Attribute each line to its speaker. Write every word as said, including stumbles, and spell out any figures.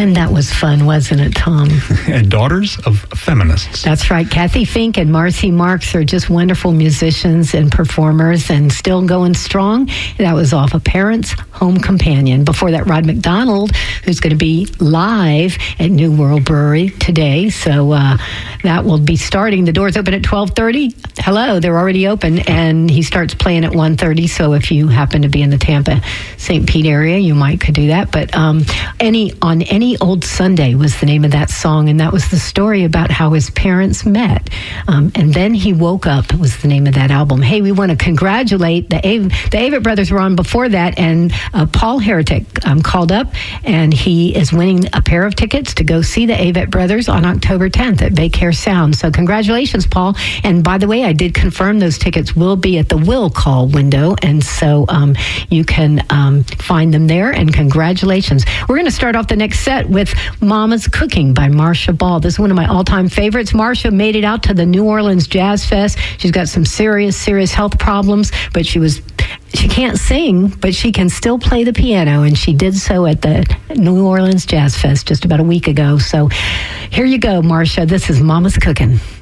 Speaker 1: And that was fun, wasn't it, Tom?
Speaker 2: And Daughters of Feminists.
Speaker 1: That's right. Kathy Fink and Marcy Marks are just wonderful musicians and performers and still going strong. That was off of Parents Home Companion. Before that, Rod McDonald, who's going to be live at New World Brewery today. So uh, that will be starting. The doors open at twelve thirty. Hello, they're already open. And he starts playing at one thirty. So if you happen to be in the Tampa, Saint Pete area, you might could do that. But um, any on any old Sunday was the name of that song. And that was the story about how his parents met. Um, and then he woke up was the name of that album. Hey, we want to congratulate the Av- the Avett brothers were on before that. And uh, Paul Heretic um, called up and he is winning a pair of tickets to go see the Avett brothers on October tenth at Bake Hair Sound. So congratulations, Paul. And by the way, I did confirm those tickets will be at the will call window. And so um, you can um, find them there. And congratulations. We're going to start off the next set with Mama's Cooking by Marcia Ball. This is one of my all-time favorites. Marcia made it out to the New Orleans Jazz Fest. She's got some serious, serious health problems, but she was she can't sing, but she can still play the piano, and she did so at the New Orleans Jazz Fest just about a week ago. So here you go, Marcia. This is Mama's Cooking.